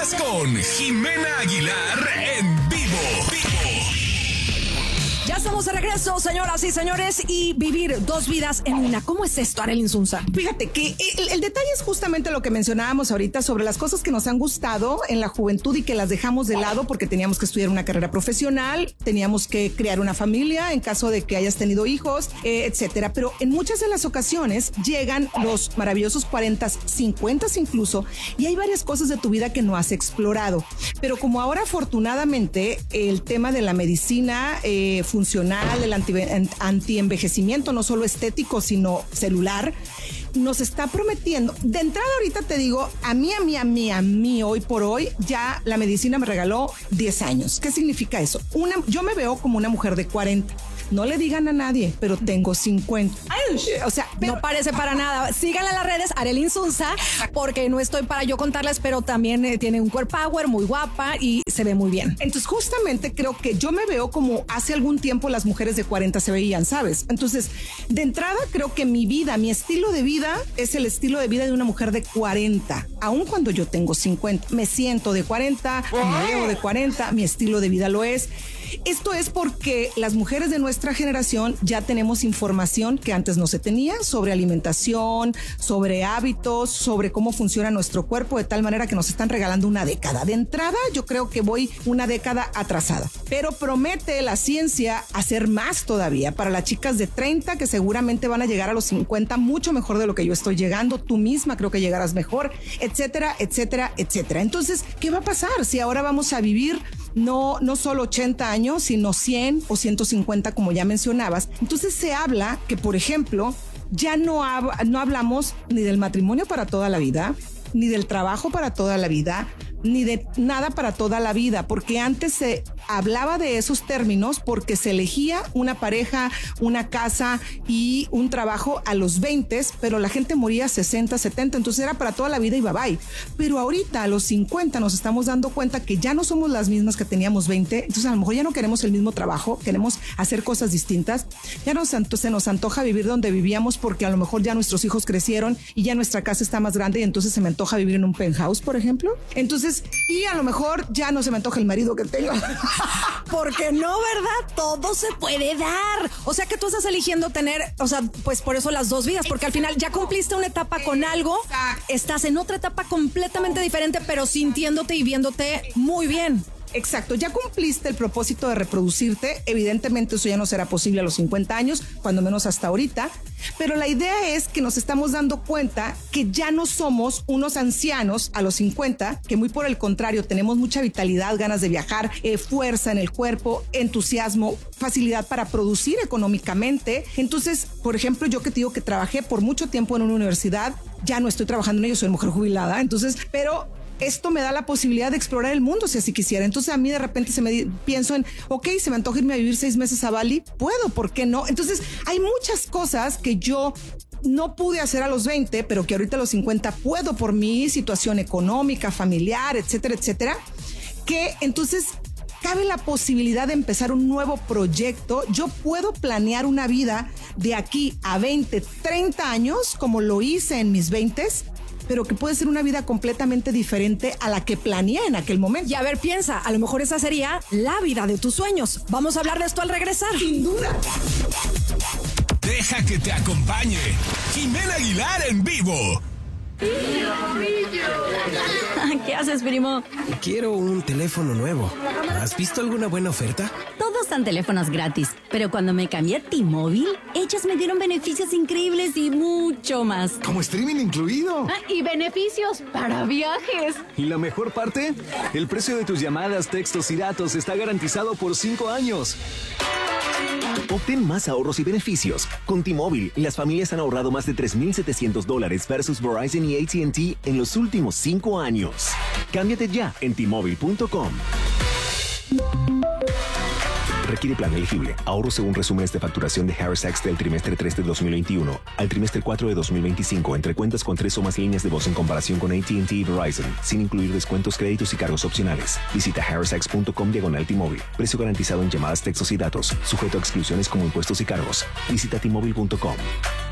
Estás con Jimena Aguilar en vivo. Ya estamos de regreso, señoras y señores, y vivir dos vidas en una. ¿Cómo es esto, Arely Insunza? Fíjate que el detalle es justamente lo que mencionábamos ahorita sobre las cosas que nos han gustado en la juventud y que las dejamos de lado porque teníamos que estudiar una carrera profesional, teníamos que crear una familia en caso de que hayas tenido hijos, etcétera. Pero en muchas de las ocasiones llegan los maravillosos 40, 50 incluso, y hay varias cosas de tu vida que no has explorado. Pero como ahora afortunadamente el tema de la medicina funcional, el anti-envejecimiento, no solo estético, sino celular, nos está prometiendo. De entrada ahorita te digo, a mí, hoy por hoy, ya la medicina me regaló 10 años. ¿Qué significa eso? Yo me veo como una mujer de 40. No le digan a nadie, pero tengo 50. O sea, no parece para nada. Síganla en las redes, Arely Insunza, porque no estoy para yo contarles, pero también tiene un core power, muy guapa y se ve muy bien. Entonces, justamente creo que yo me veo como hace algún tiempo las mujeres de 40 se veían, ¿sabes? Entonces, de entrada, creo que mi vida, mi estilo de vida es el estilo de vida de una mujer de 40. Aun cuando yo tengo 50, me siento de 40, me veo de 40, mi estilo de vida lo es. Esto es porque las mujeres de nuestra generación ya tenemos información que antes no se tenía sobre alimentación, sobre hábitos, sobre cómo funciona nuestro cuerpo, de tal manera que nos están regalando una década. De entrada, yo creo que voy una década atrasada, pero promete la ciencia hacer más todavía para las chicas de 30 que seguramente van a llegar a los 50 mucho mejor de lo que yo estoy llegando. Tú misma creo que llegarás mejor, etcétera, etcétera, etcétera. Entonces, ¿qué va a pasar si ahora vamos a vivir no solo 80 años, sino 100 o 150, como ya mencionabas? Entonces se habla que, por ejemplo, ya no hablamos ni del matrimonio para toda la vida, ni del trabajo para toda la vida, ni de nada para toda la vida, porque antes se hablaba de esos términos porque se elegía una pareja, una casa y un trabajo a los 20, pero la gente moría a 60, 70, entonces era para toda la vida y bye bye. Pero ahorita a los 50 nos estamos dando cuenta que ya no somos las mismas que teníamos 20, entonces a lo mejor ya no queremos el mismo trabajo, queremos hacer cosas distintas, ya se nos antoja vivir donde vivíamos porque a lo mejor ya nuestros hijos crecieron y ya nuestra casa está más grande y entonces se me antoja vivir en un penthouse, por ejemplo. Entonces, y a lo mejor ya no se me antoja el marido que tengo. Porque no, ¿verdad? Todo se puede dar. O sea que tú estás eligiendo tener, o sea, pues por eso las dos vidas, porque al final ya cumpliste una etapa con algo, estás en otra etapa completamente diferente, pero sintiéndote y viéndote muy bien. Exacto, ya cumpliste el propósito de reproducirte. Evidentemente eso ya no será posible a los 50 años, cuando menos hasta ahorita, pero la idea es que nos estamos dando cuenta que ya no somos unos ancianos a los 50, que muy por el contrario tenemos mucha vitalidad, ganas de viajar, fuerza en el cuerpo, entusiasmo, facilidad para producir económicamente. Entonces, por ejemplo, yo que te digo que trabajé por mucho tiempo en una universidad, ya no estoy trabajando en ello, soy mujer jubilada, entonces, pero esto me da la posibilidad de explorar el mundo si así quisiera. Entonces a mí de repente pienso en, ok, se me antoja irme a vivir 6 meses a Bali, puedo, ¿por qué no? Entonces hay muchas cosas que yo no pude hacer a los 20, pero que ahorita a los 50 puedo por mi situación económica, familiar, etcétera, etcétera, que entonces cabe la posibilidad de empezar un nuevo proyecto. Yo puedo planear una vida de aquí a 20, 30 años, como lo hice en mis 20s, pero que puede ser una vida completamente diferente a la que planeé en aquel momento. Y a ver, piensa, a lo mejor esa sería la vida de tus sueños. Vamos a hablar de esto al regresar. Sin duda. Deja que te acompañe Jimena Aguilar en vivo. ¿Qué haces, primo? Quiero un teléfono nuevo. ¿Has visto alguna buena oferta? Todos dan teléfonos gratis, pero cuando me cambié a T-Mobile, ellos me dieron beneficios increíbles y mucho más. Como streaming incluido. Y beneficios para viajes. Y la mejor parte, el precio de tus llamadas, textos y datos está garantizado por 5 años. Obtén más ahorros y beneficios. Con T-Mobile, las familias han ahorrado más de $3,700 versus Verizon y AT&T en los últimos 5 años. Cámbiate ya en T-Mobile.com. Requiere plan elegible. Ahorro según resúmenes de facturación de Harris Sacks del trimestre 3 de 2021 al trimestre 4 de 2025 entre cuentas con 3 o más líneas de voz en comparación con AT&T y Verizon, sin incluir descuentos, créditos y cargos opcionales. Visita harrissax.com/T-Mobile. Precio garantizado en llamadas, textos y datos. Sujeto a exclusiones como impuestos y cargos. Visita T-Mobile.com.